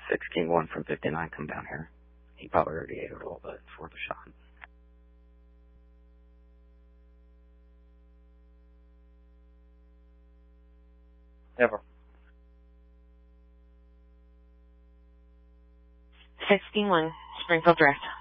16-1 from 59 come down here. He probably already ate it all, but it's worth a shot. Never. 61, Springfield Drift.